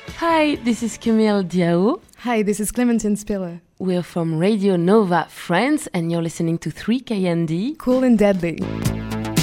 Hi, this is Camille Diao. Hi, this is Clementine Spiller. We're from Radio Nova France, and you're listening to 3KND. Cool and Deadly.